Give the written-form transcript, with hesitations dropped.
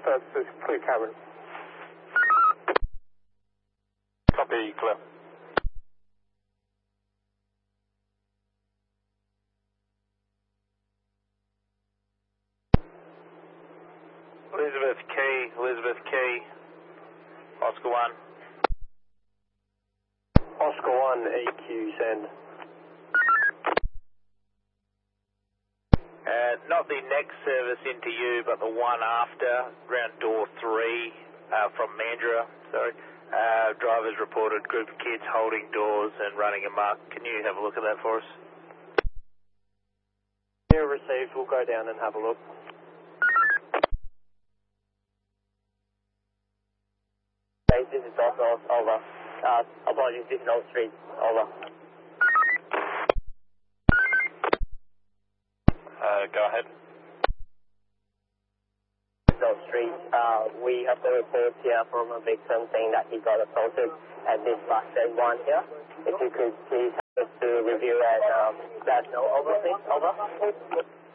purposes, clear cabin. Copy, clear. Elizabeth Key, Oscar 1. Oscar 1, EQ, send. Not the next service into you, but the one after, around door 3 from Mandurah, sorry. Drivers reported group of kids holding doors and running amok. Can you have a look at that for us? Yeah, received. We'll go down and have a look. This is also over. Apologies, this is Old Street. Over. Go ahead. Old Street. We have the report here from a victim saying that he got assaulted at this bus one here. If you could please help us to review and let us know. Over, please. Over.